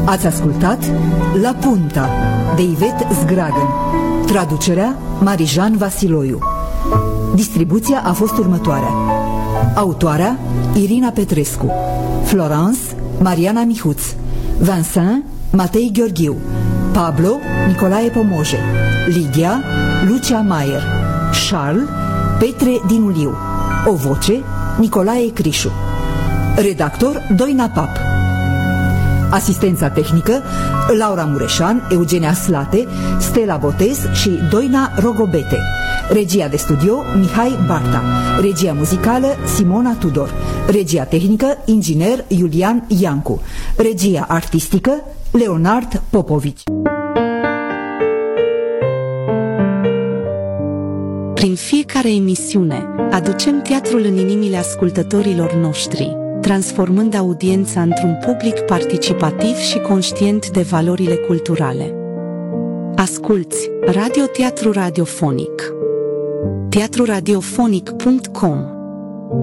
Ați ascultat La Punta de Ivet Zgragăn. Traducerea Marijan Vasiloiu. Distribuția a fost următoarea: autoarea Irina Petrescu, Florence Mariana Mihuț, Vincent Matei Gheorghiu, Pablo Nicolae Pomoje, Lidia Lucia Maier, Charles Petre Dinuliu. O voce Nicolae Crișu. Redactor Doina Pap. Asistența tehnică Laura Mureșan, Eugenia Slate, Stella Botez și Doina Rogobete. Regia de studio Mihai Barta. Regia muzicală Simona Tudor. Regia tehnică inginer Iulian Iancu. Regia artistică Leonard Popovici. Prin fiecare emisiune aducem teatrul în inimile ascultătorilor noștri, transformând audiența într-un public participativ și conștient de valorile culturale. Asculți Radio Teatru Radiofonic. teatruradiofonic.com